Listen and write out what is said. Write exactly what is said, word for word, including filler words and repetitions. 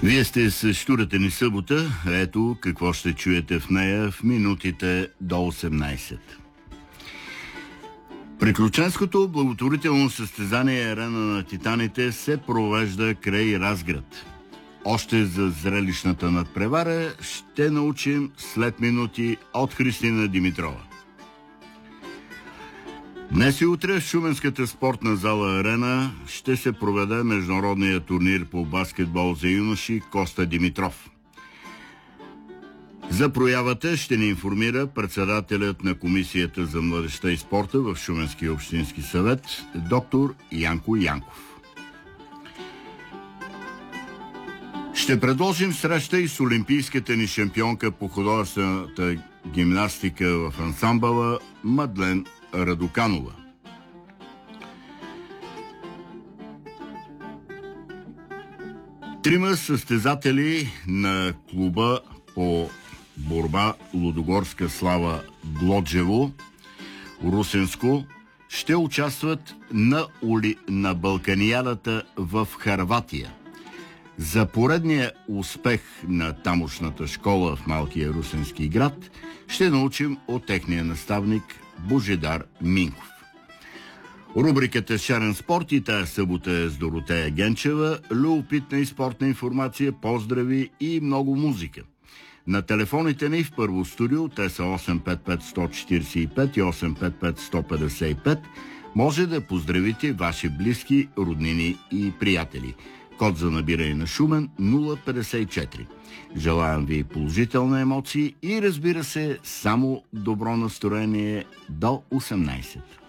Вие сте с Щурата ни събота. Ето какво ще чуете в нея в минутите до осемнайсет. Приключенското благотворително състезание Арена на титаните се провежда край Разград. Още за зрелищната надпревара ще научим след минути от Христина Димитрова. Днес и утре в Шуменската спортна зала Арена ще се проведе международния турнир по баскетбол за юноши Коста Димитров. За проявата ще ни информира председателят на Комисията за младежта и спорта в Шуменския общински съвет, доктор Янко Янков. Ще предложим среща и с олимпийската ни шампионка по художествената гимнастика в ансамбъла Мадлен Радоканова. Трима състезатели на клуба по борба Лудогорска слава Глоджево, Русенско, ще участват на, ули... на Балканиадата в Хърватия. За поредния успех на тамошната школа в малкия русенски град ще научим от техния наставник Божидар Минков. Рубриката Шарен спорт и тая събота е с Доротея Генчева, любопитна и спортна информация, поздрави и много музика. На телефоните ни в първо студио, те са осем пет пет едно четири пет и осем пет пет едно пет пет, може да поздравите ваши близки, роднини и приятели. Код за набиране на Шумен нула петдесет и четири. Желаем ви положителна емоции и, разбира се, само добро настроение до осемнайсет.